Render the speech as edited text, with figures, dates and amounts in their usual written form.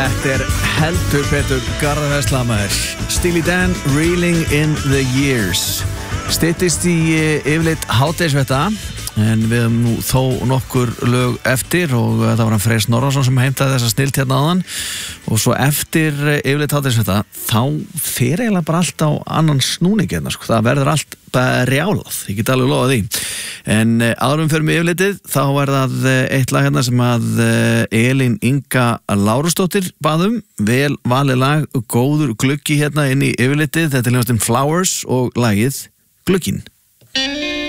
Þetta heldur betur garðarslamaður. Steely Dan, Reeling in the Years. Styttist í yfirleitt hádegisvetta, en við höfum nú þó nokkur lög eftir og það var hann Freyr Snorrason sem heimtaði þessa snilt hérna áðan og svo eftir yfirleitt hádegisvetta þá fer eiginlega bara allt á annan snúning hérna, sko. Það verður allt bara rjálað, ég get alveg lofað því. En áður fyrir mig yfirleitið þá er það eitt lag hérna sem að Elín Inga Lárusdóttir baðum, vel valið lag, góður gluggi hérna inn í yfirleitið. Þetta er hljómsveitin Flowers og lagið Glugginn.